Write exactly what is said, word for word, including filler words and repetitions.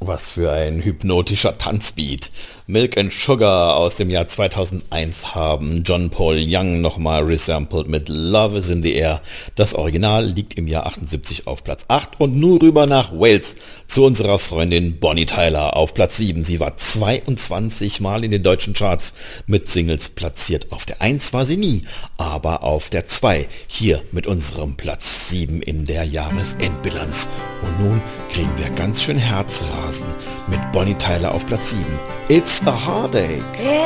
Was für ein hypnotischer Tanzbeat. Milk and Sugar aus dem Jahr zweitausendeins haben John Paul Young nochmal resampled mit Love is in the Air. Das Original liegt im Jahr achtundsiebzig auf Platz acht und nur rüber nach Wales zu unserer Freundin Bonnie Tyler auf Platz sieben. Sie war zweiundzwanzig Mal in den deutschen Charts mit Singles platziert. Auf der eins war sie nie, aber auf der zwei hier mit unserem Platz sieben in der Jahresendbilanz. Und nun kriegen wir ganz schön Herzrasen mit Bonnie Tyler auf Platz sieben. It's a Heartache.